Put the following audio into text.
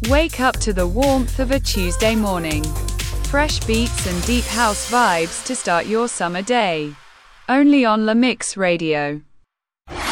Wake up to the warmth of a Tuesday morning. Fresh beats and deep house vibes to start your summer day. Only on La Mix Radio.